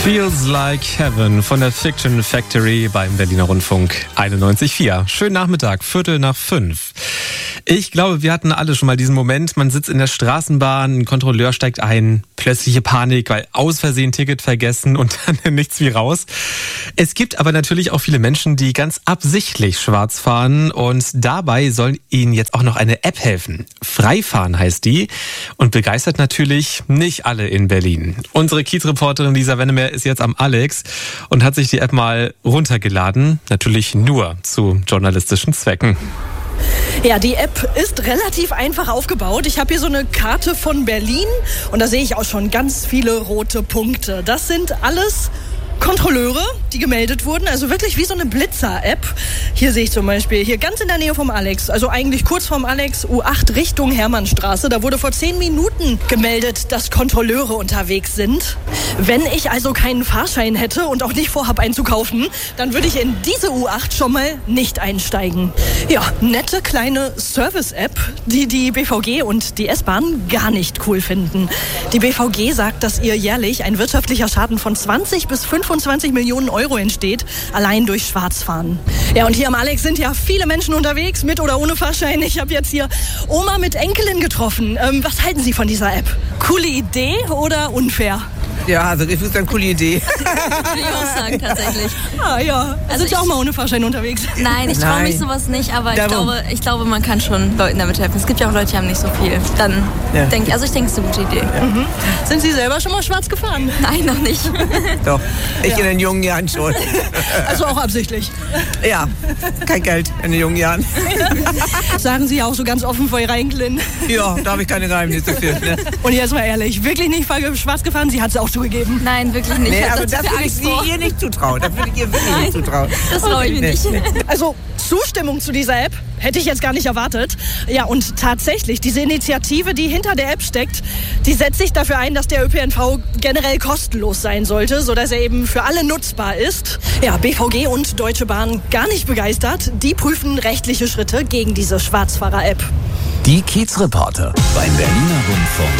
Feels Like Heaven von der Fiction Factory beim Berliner Rundfunk 91.4. Schönen Nachmittag, 4:45. Ich glaube, wir hatten alle schon mal diesen Moment, man sitzt in der Straßenbahn, ein Kontrolleur steigt ein, plötzliche Panik, weil aus Versehen Ticket vergessen und dann nichts wie raus. Es gibt aber natürlich auch viele Menschen, die ganz absichtlich schwarz fahren und dabei soll ihnen jetzt auch noch eine App helfen. Freifahren heißt die und begeistert natürlich nicht alle in Berlin. Unsere Kiez-Reporterin Lisa Wennemer ist jetzt am Alex und hat sich die App mal runtergeladen, natürlich nur zu journalistischen Zwecken. Ja, die App ist relativ einfach aufgebaut. Ich habe hier so eine Karte von Berlin und da sehe ich auch schon ganz viele rote Punkte. Das sind alles Kontrolleure, die gemeldet wurden, also wirklich wie so eine Blitzer-App. Hier sehe ich zum Beispiel, hier ganz in der Nähe vom Alex, also eigentlich kurz vorm Alex, U8 Richtung Hermannstraße. Da wurde vor 10 Minuten gemeldet, dass Kontrolleure unterwegs sind. Wenn ich also keinen Fahrschein hätte und auch nicht vorhabe einzukaufen, dann würde ich in diese U8 schon mal nicht einsteigen. Ja, nette kleine Service-App, die die BVG und die S-Bahn gar nicht cool finden. Die BVG sagt, dass ihr jährlich ein wirtschaftlicher Schaden von 20 bis 25 Millionen Euro entsteht, allein durch Schwarzfahren. Ja, und hier am Alex sind ja viele Menschen unterwegs, mit oder ohne Fahrschein. Ich habe jetzt hier Oma mit Enkelin getroffen. Was halten Sie von dieser App? Coole Idee oder unfair? Ja, also ich würde sagen, coole Idee. Würde ich auch sagen, tatsächlich. Ah ja, also sind Sie auch mal ohne Fahrschein unterwegs? Nein, ich traue mich sowas nicht, aber ich glaube, man kann schon Leuten damit helfen. Es gibt ja auch Leute, die haben nicht so viel. Dann denke ich, es ist eine gute Idee. Ja. Mhm. Sind Sie selber schon mal schwarz gefahren? Nein, noch nicht. Doch, ich in den jungen Jahren schon. Also auch absichtlich? Ja, kein Geld in den jungen Jahren. Sagen Sie ja auch so ganz offen vor Ihrer Enkelin. Ja, da habe ich keine Geheimnisse für. Ne? Und jetzt mal ehrlich, wirklich nicht schwarz gefahren? Sie hat es auch zugegeben. Nein, wirklich nicht. Nee, aber das würde ich ihr nicht zutrauen. Das würde ich ihr wirklich nicht zutrauen. Das traue ich mir nicht. Also Zustimmung zu dieser App hätte ich jetzt gar nicht erwartet. Ja, und tatsächlich, diese Initiative, die hinter der App steckt, die setzt sich dafür ein, dass der ÖPNV generell kostenlos sein sollte, sodass er eben für alle nutzbar ist. Ja, BVG und Deutsche Bahn gar nicht begeistert. Die prüfen rechtliche Schritte gegen diese Schwarzfahrer-App. Die Kiez-Reporter beim Berliner Rundfunk.